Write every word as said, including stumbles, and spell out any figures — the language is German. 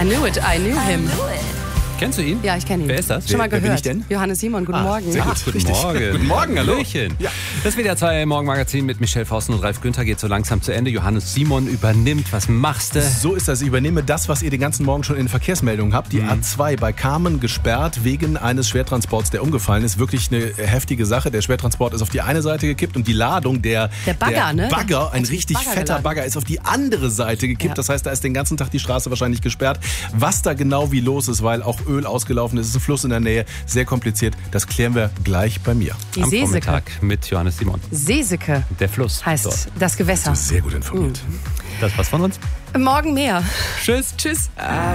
I knew it, I knew him. Kennst du ihn? Ja, ich kenne ihn. Wer ist das? Schon mal Wer- wer gehört. bin ich denn? Johannes Simon, guten Ah, Morgen. Sehr gut. Ach, Guten Morgen. Guten Morgen, hallo. Hallöchen. Ja. Das W D R zwei Morgenmagazin mit Michelle Forsten und Ralf Günther geht so langsam zu Ende. Johannes Simon übernimmt. Was machst du? So ist das. Ich übernehme das, was ihr den ganzen Morgen schon in Verkehrsmeldungen habt. Die A zwei bei Kamen gesperrt wegen eines Schwertransports, der umgefallen ist. Wirklich eine heftige Sache. Der Schwertransport ist auf die eine Seite gekippt und die Ladung, der, Der Bagger, der ne? Bagger, ein Hat sich richtig Bagger fetter geladen. Bagger, ist auf die andere Seite gekippt. Ja. Das heißt, da ist den ganzen Tag die Straße wahrscheinlich gesperrt. Was da genau wie los ist, weil auch Öl ausgelaufen ist, ist ein Fluss in der Nähe. Sehr kompliziert. Das klären wir gleich bei mir. Die Am Seeseke. Vormittag mit Johannes Simon. Seeseke Der Fluss. heißt dort. das Gewässer. Sehr gut informiert. Das war's von uns. Morgen mehr. Tschüss. Tschüss.